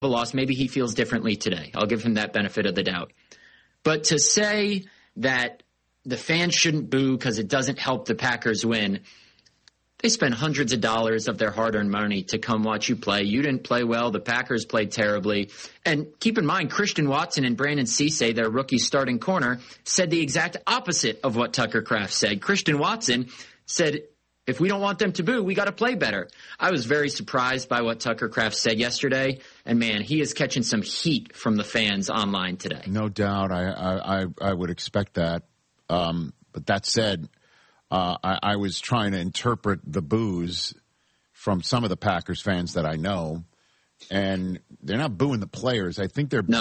loss. Maybe he feels differently today. I'll give him that benefit of the doubt. But to say that the fans shouldn't boo because it doesn't help the Packers win, they spent hundreds of dollars of their hard-earned money to come watch you play. You didn't play well. The Packers played terribly. And keep in mind, Christian Watson and Brandon Cisse, their rookie starting corner, said the exact opposite of what Tucker Kraft said. Christian Watson said, if we don't want them to boo, we got to play better. I was very surprised by what Tucker Kraft said yesterday. And, man, he is catching some heat from the fans online today. No doubt. I would expect that. But that said, I was trying to interpret the boos from some of the Packers fans that I know, and they're not booing the players. I think they're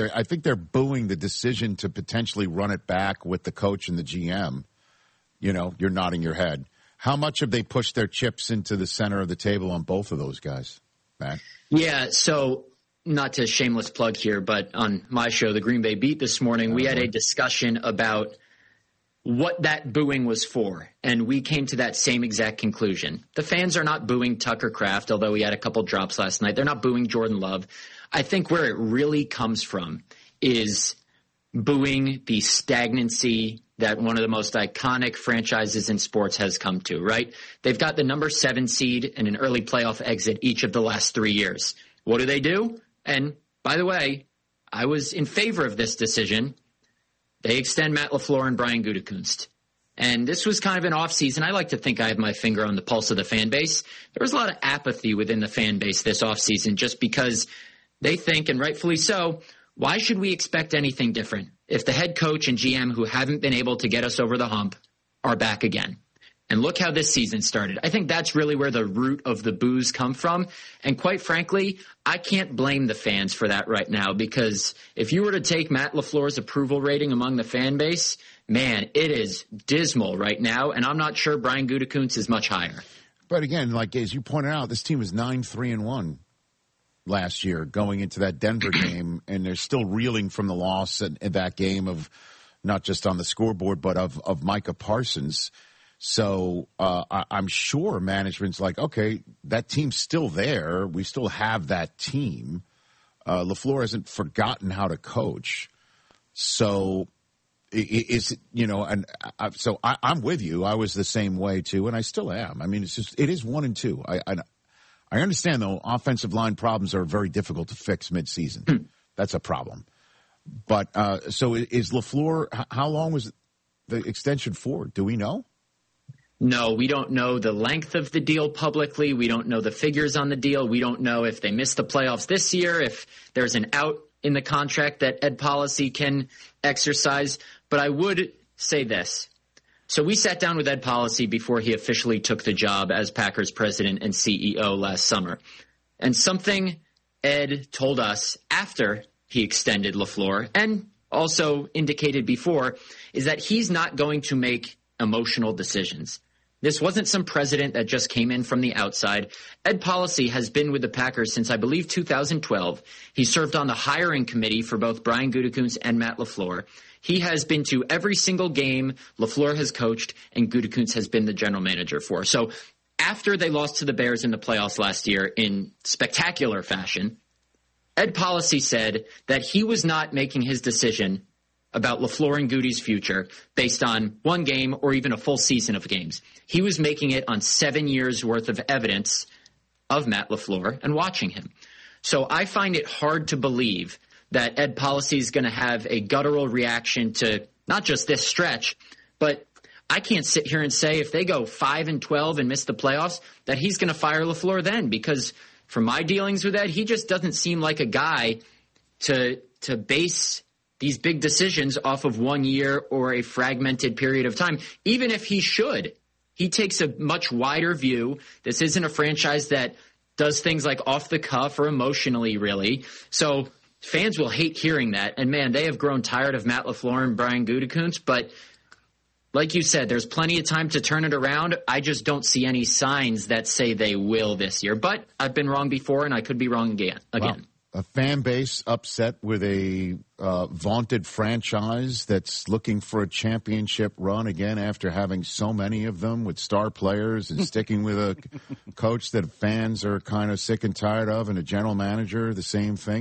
booing the decision to potentially run it back with the coach and the GM. You know, you're nodding your head. How much have they pushed their chips into the center of the table on both of those guys, Matt? Yeah, so not to shameless plug here, but on my show, The Green Bay Beat this morning, we had a discussion about what that booing was for, and we came to that same exact conclusion. The fans are not booing Tucker Kraft, although he had a couple drops last night. They're not booing Jordan Love. I think where it really comes from is booing the stagnancy that one of the most iconic franchises in sports has come to, right? They've got the number 7 seed and an early playoff exit each of the last 3 years. What do? And by the way, I was in favor of this decision. They extend Matt LaFleur and Brian Gutekunst. And this was kind of an offseason. I like to think I have my finger on the pulse of the fan base. There was a lot of apathy within the fan base this offseason just because they think, and rightfully so, why should we expect anything different if the head coach and GM who haven't been able to get us over the hump are back again? And look how this season started. I think that's really where the root of the boos come from. And quite frankly, I can't blame the fans for that right now, because if you were to take Matt LaFleur's approval rating among the fan base, man, it is dismal right now. And I'm not sure Brian Gutekunst is much higher. But again, like as you pointed out, this team was 9-3-1 last year going into that Denver game. And they're still reeling from the loss in that game of not just on the scoreboard, but of Micah Parsons. So I'm sure management's like, okay, that team's still there. We still have that team. LaFleur hasn't forgotten how to coach. So I'm with you. I was the same way too, and I still am. I mean, it is 1-2. I understand though, offensive line problems are very difficult to fix midseason. That's a problem. But so is LaFleur? How long was the extension for? Do we know? No, we don't know the length of the deal publicly. We don't know the figures on the deal. We don't know if they miss the playoffs this year, if there's an out in the contract that Ed Policy can exercise. But I would say this. So we sat down with Ed Policy before he officially took the job as Packers president and CEO last summer. And something Ed told us after he extended LaFleur and also indicated before is that he's not going to make emotional decisions. This wasn't some president that just came in from the outside. Ed Policy has been with the Packers since, I believe, 2012. He served on the hiring committee for both Brian Gutekunst and Matt LaFleur. He has been to every single game LaFleur has coached and Gutekunst has been the general manager for. So after they lost to the Bears in the playoffs last year in spectacular fashion, Ed Policy said that he was not making his decision about LaFleur and Goody's future based on one game or even a full season of games. He was making it on 7 years worth of evidence of Matt LaFleur and watching him. So I find it hard to believe that Ed Policy is going to have a guttural reaction to not just this stretch, but I can't sit here and say if they go 5-12 and miss the playoffs that he's going to fire LaFleur then, because from my dealings with Ed, he just doesn't seem like a guy to base these big decisions off of 1 year or a fragmented period of time, even if he should. He takes a much wider view. This isn't a franchise that does things like off the cuff or emotionally, really. So fans will hate hearing that. And, man, they have grown tired of Matt LaFleur and Brian Gutekunst. But like you said, there's plenty of time to turn it around. I just don't see any signs that say they will this year. But I've been wrong before, and I could be wrong again. Well, a fan base upset with a vaunted franchise that's looking for a championship run again after having so many of them with star players and sticking with a coach that fans are kind of sick and tired of and a general manager, the same thing.